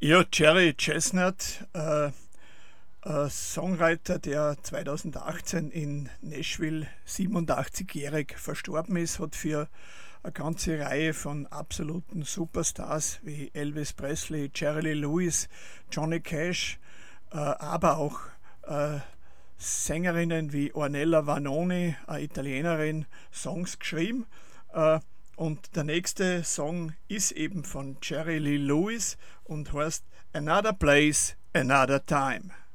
Ja, Jerry Chestnut, Songwriter, der 2018 in Nashville 87-jährig verstorben ist, hat für eine ganze Reihe von absoluten Superstars wie Elvis Presley, Jerry Lee Lewis, Johnny Cash, aber auch äh, Sängerinnen wie Ornella Vanoni, eine Italienerin, Songs geschrieben. Äh, und der nächste Song ist eben von Jerry Lee Lewis und heißt Another Place, Another Time.